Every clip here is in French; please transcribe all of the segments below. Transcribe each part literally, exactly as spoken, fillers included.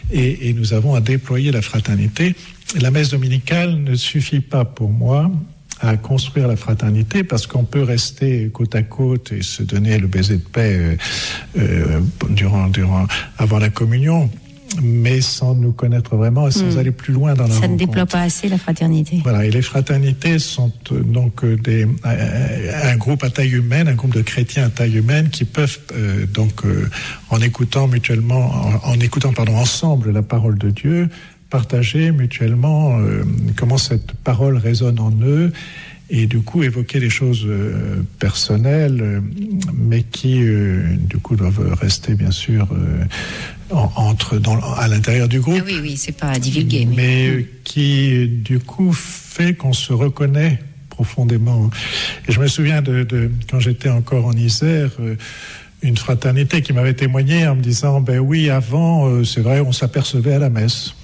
et, et nous avons à déployer la fraternité. La messe dominicale ne suffit pas pour moi à construire la fraternité, parce qu'on peut rester côte à côte et se donner le baiser de paix euh, euh, durant, durant, avant la communion, mais sans nous connaître vraiment et sans mmh. aller plus loin dans la Ça rencontre. ne déploie pas assez la fraternité. Voilà, et les fraternités sont euh, donc euh, des, euh, un groupe à taille humaine, un groupe de chrétiens à taille humaine qui peuvent euh, donc, euh, en écoutant mutuellement, en, en écoutant pardon, ensemble la parole de Dieu, partager mutuellement euh, comment cette parole résonne en eux, et du coup évoquer des choses euh, personnelles, euh, mais qui euh, du coup doivent rester bien sûr euh, en, entre dans, à l'intérieur du groupe. Ah oui, oui, c'est pas à divulguer. Mais, mais mmh. euh, qui du coup fait qu'on se reconnaît profondément. Et je me souviens de, de quand j'étais encore en Isère, euh, une fraternité qui m'avait témoigné en me disant, ben oui, avant, euh, c'est vrai, on s'apercevait à la messe.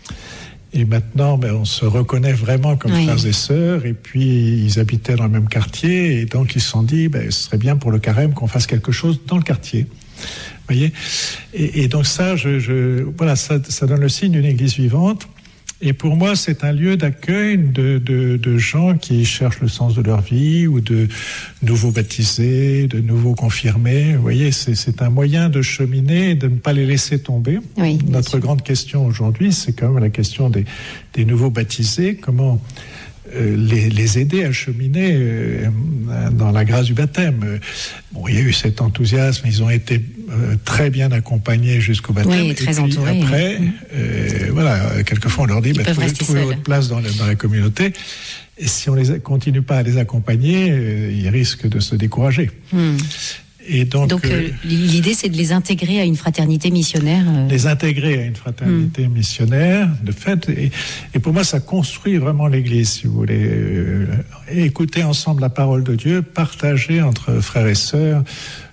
Et maintenant, ben, on se reconnaît vraiment comme oui. frères et sœurs. Et puis, ils habitaient dans le même quartier. Et donc, ils se sont dit, ben, ce serait bien pour le carême qu'on fasse quelque chose dans le quartier. Vous voyez ? Et, et donc, ça, je, je, voilà, ça, ça donne le signe d'une église vivante. Et pour moi, c'est un lieu d'accueil de, de, de gens qui cherchent le sens de leur vie, ou de nouveaux baptisés, de nouveaux confirmés. Vous voyez, c'est, c'est un moyen de cheminer et de ne pas les laisser tomber. Oui, Notre sûr. grande question aujourd'hui, c'est quand même la question des, des nouveaux baptisés. Comment euh, les, les aider à cheminer euh, dans la grâce du baptême. Bon, il y a eu cet enthousiasme, ils ont été euh, très bien accompagnés jusqu'au baptême. Oui, très et puis entourés. Après, oui. euh, voilà, quelquefois on leur dit, bah, trouvez, trouvez votre place dans, le, dans la communauté. Et si on ne continue pas à les accompagner, euh, ils risquent de se décourager. Hmm. Et donc, donc euh, l'idée, c'est de les intégrer à une fraternité missionnaire. Euh... Les intégrer à une fraternité mmh. missionnaire, de fait. Et, et pour moi, ça construit vraiment l'Église, si vous voulez. Euh, écouter ensemble la parole de Dieu, partager entre frères et sœurs,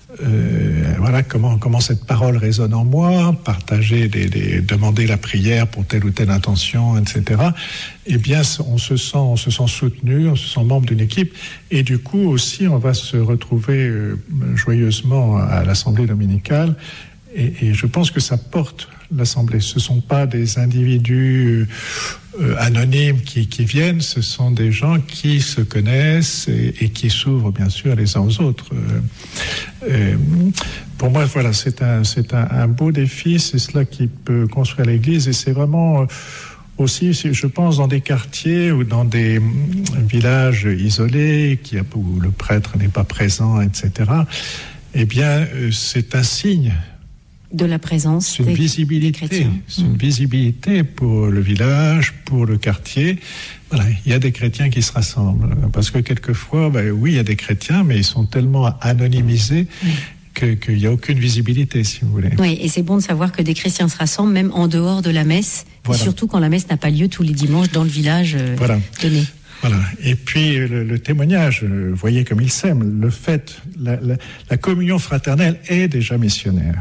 euh, voilà comment, comment cette parole résonne en moi, partager, des, des, demander la prière pour telle ou telle intention, et cetera. Eh bien, on se sent, on se sent soutenu, on se sent membre d'une équipe, et du coup aussi, on va se retrouver euh, joyeusement à l'Assemblée dominicale, et, et je pense que ça porte l'Assemblée. Ce ne sont pas des individus euh, anonymes qui, qui viennent, ce sont des gens qui se connaissent et, et qui s'ouvrent bien sûr les uns aux autres. Euh, euh, pour moi, voilà, c'est un, c'est un, un beau défi, c'est cela qui peut construire l'Église, et c'est vraiment... Euh, Aussi, je pense, dans des quartiers ou dans des villages isolés qui, où le prêtre n'est pas présent, et cetera, eh bien, c'est un signe de la présence c'est une des, visibilité, des chrétiens. C'est une visibilité pour le village, pour le quartier. Voilà, il y a des chrétiens qui se rassemblent. Parce que quelquefois, ben, oui, il y a des chrétiens, mais ils sont tellement anonymisés oui. qu'il n'y a aucune visibilité, si vous voulez. Oui, et c'est bon de savoir que des chrétiens se rassemblent, même en dehors de la messe, voilà. Et surtout quand la messe n'a pas lieu tous les dimanches dans le village euh, voilà. donné. Voilà. Et puis le, le témoignage, vous voyez comme il s'aime, le fait, la, la, la communion fraternelle est déjà missionnaire.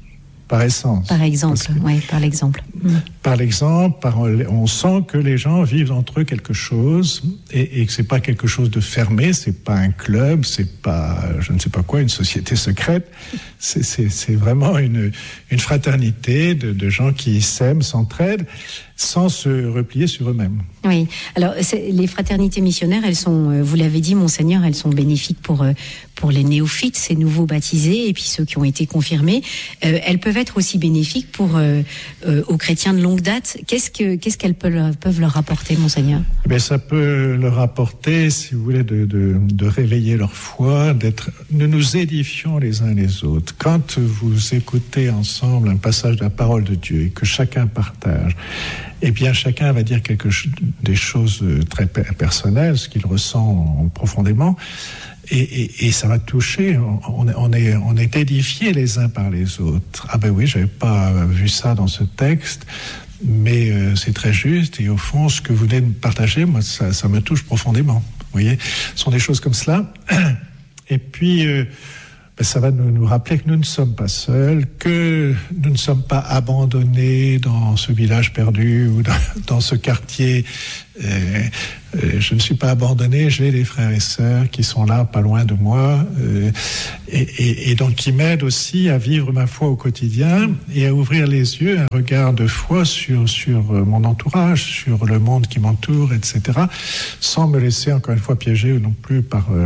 Par essence. Par exemple, oui, par l'exemple. Mmh. Par l'exemple, par, on sent que les gens vivent entre eux quelque chose et, et que c'est pas quelque chose de fermé, c'est pas un club, c'est pas, je ne sais pas quoi, une société secrète. C'est, c'est, c'est vraiment une, une fraternité de, de gens qui s'aiment, s'entraident, sans se replier sur eux-mêmes. Oui. Alors, c'est, les fraternités missionnaires, elles sont, vous l'avez dit, Monseigneur, elles sont bénéfiques pour pour les néophytes, ces nouveaux baptisés, et puis ceux qui ont été confirmés. Euh, elles peuvent être aussi bénéfiques pour euh, euh, aux chrétiens de longue date. Qu'est-ce que qu'est-ce qu'elles peuvent, peuvent leur apporter, Monseigneur ? Mais ça peut leur apporter, si vous voulez, de, de, de réveiller leur foi, d'être. Nous nous édifions les uns les autres. Quand vous écoutez ensemble un passage de la parole de Dieu et que chacun partage, eh bien, chacun va dire quelque chose, des choses très personnelles, ce qu'il ressent profondément. Et, et, et ça va toucher, on, on, est, on est édifiés les uns par les autres. Ah ben oui, j'avais pas vu ça dans ce texte, mais euh, c'est très juste, et au fond, ce que vous venez de partager, moi, ça, ça me touche profondément. Vous voyez, ce sont des choses comme cela. Et puis, euh, ben, ça va nous, nous rappeler que nous ne sommes pas seuls, que nous ne sommes pas abandonnés dans ce village perdu ou dans, dans ce quartier. Euh, euh, je ne suis pas abandonné, j'ai des frères et sœurs qui sont là, pas loin de moi, euh, et, et, et donc qui m'aident aussi à vivre ma foi au quotidien et à ouvrir les yeux, un regard de foi sur, sur mon entourage, sur le monde qui m'entoure, et cetera, sans me laisser encore une fois piéger non plus par... Euh,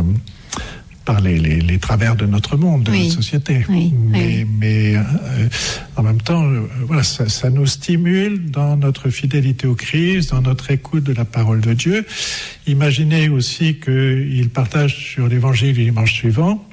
par les, les, les travers de notre monde, de oui. notre société. Oui. Mais, oui. mais euh, en même temps, euh, voilà, ça, ça nous stimule dans notre fidélité au Christ, dans notre écoute de la parole de Dieu. Imaginez aussi qu'il partage sur l'évangile du dimanche suivant.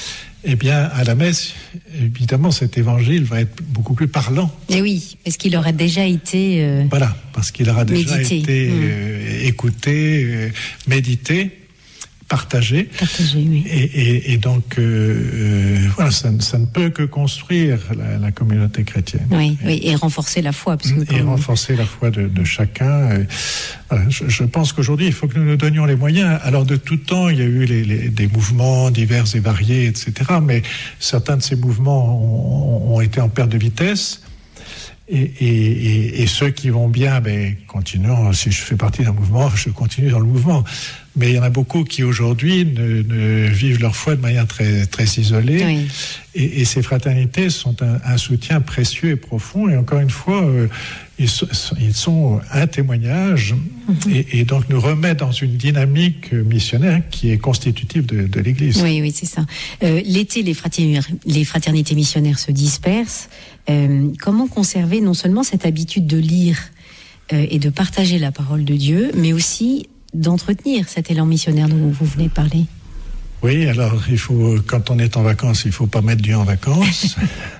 Eh bien, à la messe, évidemment, cet évangile va être beaucoup plus parlant. Et oui, parce qu'il aura déjà été euh, Voilà, parce qu'il aura déjà médité. été mmh. euh, écouté, euh, médité. Partagé, Partagé oui. et, et, et donc euh, voilà, ça, ça ne peut que construire la, la communauté chrétienne. Oui, et, oui, et renforcer la foi, parce que et comme... renforcer la foi de, de chacun. Et, voilà, je, je pense qu'aujourd'hui, il faut que nous nous donnions les moyens. Alors de tout temps, il y a eu les, les, des mouvements divers et variés, et cetera. Mais certains de ces mouvements ont, ont été en perte de vitesse. Et, et, et, et ceux qui vont bien, ben, continuons. Si je fais partie d'un mouvement, je continue dans le mouvement. Mais il y en a beaucoup qui aujourd'hui ne, ne vivent leur foi de manière très, très isolée. Oui. Et, et ces fraternités sont un, un soutien précieux et profond. Et encore une fois, euh, ils, sont, ils sont un témoignage mm-hmm. et, et donc nous remettent dans une dynamique missionnaire qui est constitutive de, de l'Église. Oui, oui, c'est ça. Euh, l'été, les fraternités, les fraternités missionnaires se dispersent. Euh, comment conserver non seulement cette habitude de lire euh, et de partager la parole de Dieu, mais aussi d'entretenir cet élan missionnaire dont vous venez de parler? Oui, alors il faut, quand on est en vacances, il ne faut pas mettre Dieu en vacances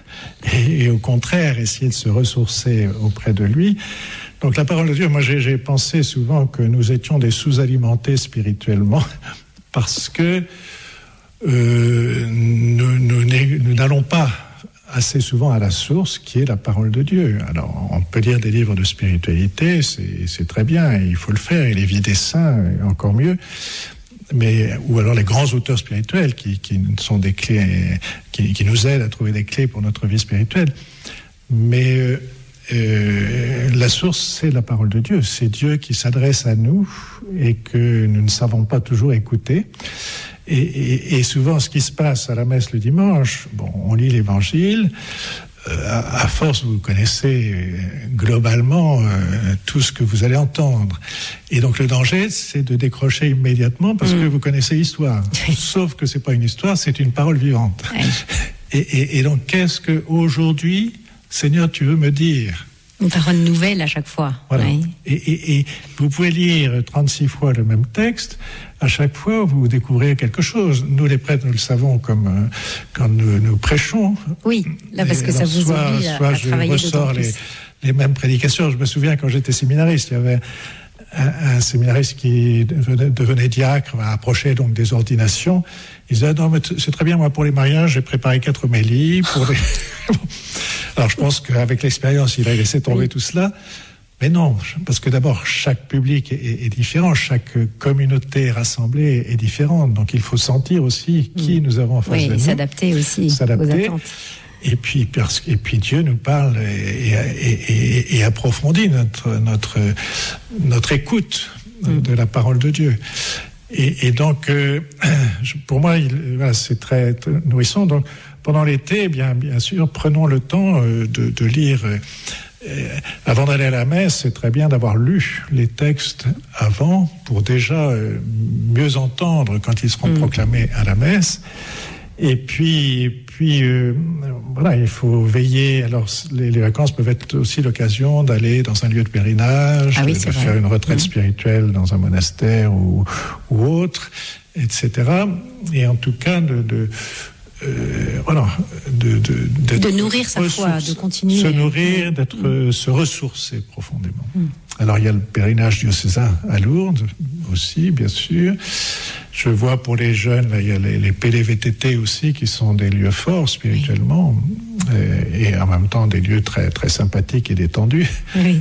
et, et au contraire essayer de se ressourcer auprès de lui. Donc la parole de Dieu, moi j'ai, j'ai pensé souvent que nous étions des sous-alimentés spirituellement parce que euh, nous, nous, nous n'allons pas assez souvent à la source qui est la parole de Dieu. Alors on peut lire des livres de spiritualité, c'est, c'est très bien, il faut le faire, et les vies des saints, encore mieux. Mais, ou alors les grands auteurs spirituels qui, qui sont des clés, qui, qui nous aident à trouver des clés pour notre vie spirituelle. Mais euh, euh, la source, c'est la parole de Dieu. C'est Dieu qui s'adresse à nous et que nous ne savons pas toujours écouter. Et, et, et souvent, ce qui se passe à la messe le dimanche, bon, on lit l'Évangile. Euh, à, à force, vous connaissez euh, globalement euh, tout ce que vous allez entendre. Et donc le danger, c'est de décrocher immédiatement parce mmh. que vous connaissez l'histoire. Sauf que c'est pas une histoire, c'est une parole vivante. Ouais. Et, et, et donc, qu'est-ce que aujourd'hui, Seigneur, tu veux me dire? Une parole nouvelle à chaque fois. Voilà. Ouais. Et, et, et vous pouvez lire trente-six fois le même texte. À chaque fois, vous découvrez quelque chose. Nous, les prêtres, nous le savons comme euh, quand nous, nous prêchons. Oui, là, parce que ça vous soit, oblige à, soit à je travailler ressors les, les mêmes prédications. Je me souviens quand j'étais séminariste, il y avait un, un séminariste qui devenait, devenait diacre, approchait donc des ordinations. Il disait, non, mais c'est très bien, moi, pour les mariages, j'ai préparé quatre homélies. Pour les... Alors, je pense qu'avec l'expérience, il a laissé tomber oui. tout cela. Mais non, parce que d'abord, chaque public est, est différent, chaque communauté rassemblée est différente. Donc, il faut sentir aussi qui mmh. nous avons en face oui, de nous. S'adapter aussi s'adapter. aux attentes. Et puis, parce, et puis Dieu nous parle et, et, et, et approfondit notre, notre, notre écoute mmh. de la parole de Dieu. Et, et donc, euh, pour moi, il, voilà, c'est très, très nourrissant. Donc, pendant l'été, eh bien, bien sûr, prenons le temps euh, de, de lire. Euh, euh, avant d'aller à la messe, c'est très bien d'avoir lu les textes avant pour déjà euh, mieux entendre quand ils seront mmh. proclamés à la messe. Et puis, puis euh, voilà, il faut veiller. Alors, les, les vacances peuvent être aussi l'occasion d'aller dans un lieu de pèlerinage, ah oui, de, de faire une retraite mmh. spirituelle dans un monastère ou, ou autre, et cetera. Et en tout cas, de, de euh, voilà, de, de, de nourrir sa foi, de continuer. Se nourrir, d'être, mmh. se ressourcer profondément. Mmh. Alors, il y a le pèlerinage diocésain à Lourdes aussi, bien sûr. Je vois pour les jeunes, là, il y a les, les P L V T T aussi, qui sont des lieux forts spirituellement, oui. et, et en même temps des lieux très, très sympathiques et détendus. Oui.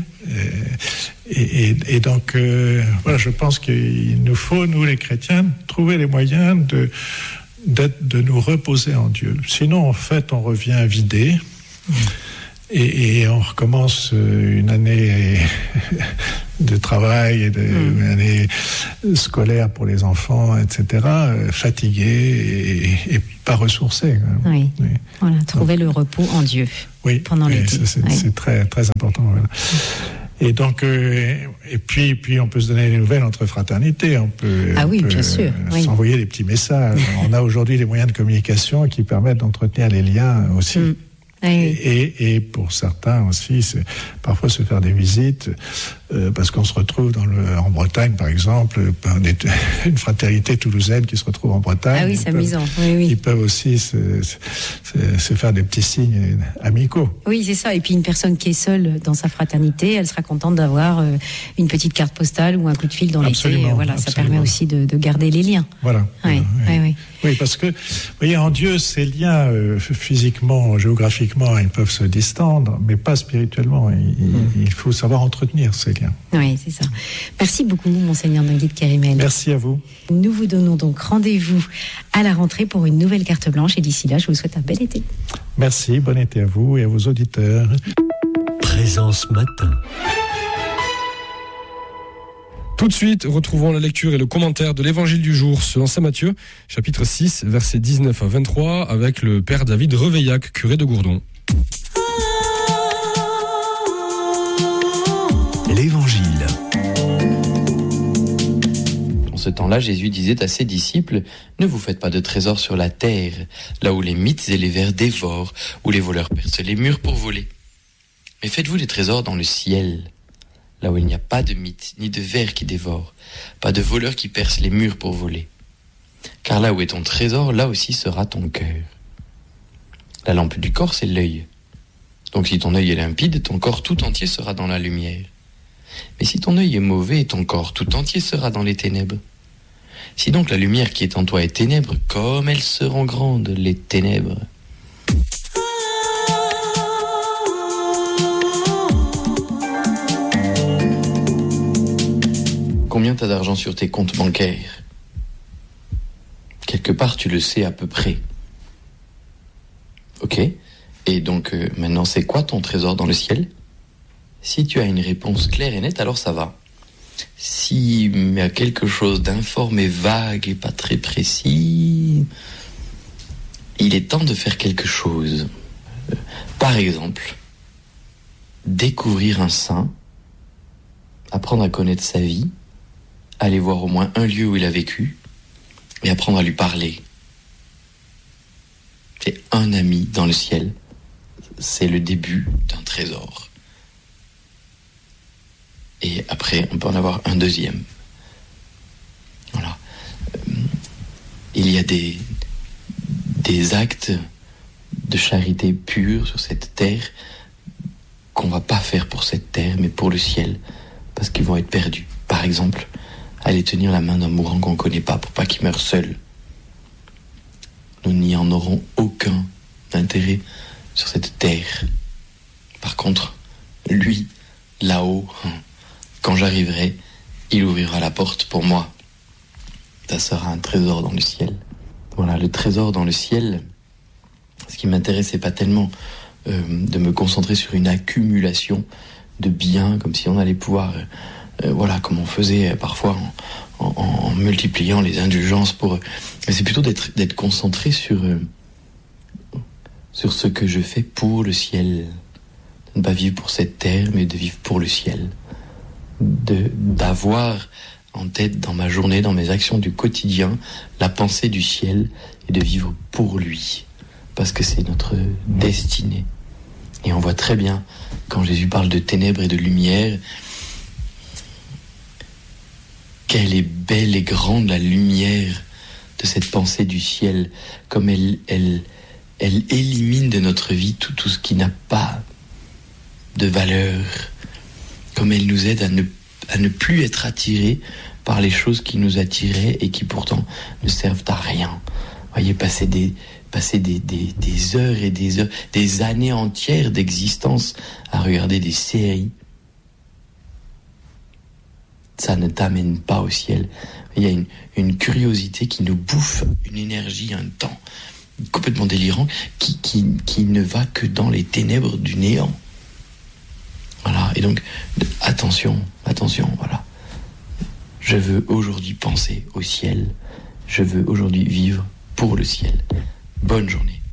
Et, et, et donc, euh, voilà, je pense qu'il nous faut, nous les chrétiens, trouver les moyens de, d'être, de nous reposer en Dieu. Sinon, en fait, on revient vidé. Mmh. Et, et on recommence une année de travail, et de, mmh. une année scolaire pour les enfants, et cetera, fatigué et, et pas ressourcé. Oui. oui. Voilà, trouver donc, le repos en Dieu oui, pendant oui, l'été. Ça, c'est, oui. c'est très, très important. Voilà. Et donc, euh, et puis, puis, on peut se donner des nouvelles entre fraternités. On peut, ah on oui, peut bien sûr. Oui. s'envoyer des petits messages. On a aujourd'hui des moyens de communication qui permettent d'entretenir les liens aussi. Mmh. Oui. Et, et pour certains aussi, c'est parfois se faire des visites, euh, parce qu'on se retrouve dans le, en Bretagne, par exemple, une fraternité toulousaine qui se retrouve en Bretagne. Ah oui, c'est amusant. Oui, oui. Ils peuvent aussi se, se, se faire des petits signes amicaux. Oui, c'est ça. Et puis une personne qui est seule dans sa fraternité, elle sera contente d'avoir euh, une petite carte postale ou un coup de fil dans l'été. Voilà, absolument. Ça permet aussi de, de garder les liens. Voilà. Oui, voilà, oui, oui. Oui, parce que, vous voyez, en Dieu, ces liens, euh, physiquement, géographiquement, ils peuvent se distendre, mais pas spirituellement. Il, mmh. il faut savoir entretenir ces liens. Oui, c'est ça. Merci beaucoup, Monseigneur Nangui de Kérimel. Merci à vous. Nous vous donnons donc rendez-vous à la rentrée pour une nouvelle carte blanche. Et d'ici là, je vous souhaite un bel été. Merci, bon été à vous et à vos auditeurs. Présence matin. Tout de suite, retrouvons la lecture et le commentaire de l'évangile du jour selon saint Matthieu, chapitre six, versets dix-neuf à vingt-trois, avec le père David Reveillac, curé de Gourdon. L'évangile. En ce temps-là, Jésus disait à ses disciples : « Ne vous faites pas de trésors sur la terre, là où les mythes et les vers dévorent, où les voleurs percent les murs pour voler. Mais faites-vous des trésors dans le ciel, là où il n'y a pas de mythes ni de vers qui dévorent, pas de voleurs qui percent les murs pour voler. Car là où est ton trésor, là aussi sera ton cœur. La lampe du corps, c'est l'œil. Donc si ton œil est limpide, ton corps tout entier sera dans la lumière. Mais si ton œil est mauvais, ton corps tout entier sera dans les ténèbres. Si donc la lumière qui est en toi est ténèbres, comme elles seront grandes, les ténèbres. » Combien t'as d'argent sur tes comptes bancaires ? Quelque part, tu le sais à peu près. Ok. Et donc, euh, maintenant, c'est quoi ton trésor dans le ciel ? Si tu as une réponse claire et nette, alors ça va. S'il y a quelque chose d'informe et vague et pas très précis, il est temps de faire quelque chose. Euh, par exemple, découvrir un saint, apprendre à connaître sa vie, aller voir au moins un lieu où il a vécu et apprendre à lui parler. C'est un ami dans le ciel. C'est le début d'un trésor. Et après, on peut en avoir un deuxième. Voilà. Euh, il y a des, des actes de charité pure sur cette terre qu'on ne va pas faire pour cette terre, mais pour le ciel, parce qu'ils vont être perdus. Par exemple, aller tenir la main d'un mourant qu'on ne connaît pas pour pas qu'il meure seul. Nous n'y en aurons aucun intérêt sur cette terre. Par contre, lui, là-haut, quand j'arriverai, il ouvrira la porte pour moi. Ça sera un trésor dans le ciel. Voilà, le trésor dans le ciel, ce qui m'intéresse, c'est pas tellement euh, de me concentrer sur une accumulation de biens, comme si on allait pouvoir... Euh, Euh, voilà, comme on faisait parfois en, en, en multipliant les indulgences pour... Mais c'est plutôt d'être, d'être concentré sur, euh, sur ce que je fais pour le ciel. De ne pas vivre pour cette terre, mais de vivre pour le ciel. De, d'avoir en tête dans ma journée, dans mes actions du quotidien, la pensée du ciel et de vivre pour lui. Parce que c'est notre destinée. Et on voit très bien, quand Jésus parle de ténèbres et de lumière, quelle est belle et grande la lumière de cette pensée du ciel, comme elle, elle, elle élimine de notre vie tout, tout ce qui n'a pas de valeur, comme elle nous aide à ne, à ne plus être attirés par les choses qui nous attiraient et qui pourtant ne servent à rien. Vous voyez, passer des, passer des, des, des heures et des heures, des années entières d'existence à regarder des séries, ça ne t'amène pas au ciel. Il y a une, une curiosité qui nous bouffe une énergie, un temps complètement délirant, qui, qui, qui ne va que dans les ténèbres du néant. Voilà, et donc, attention, attention, voilà. Je veux aujourd'hui penser au ciel, je veux aujourd'hui vivre pour le ciel. Bonne journée.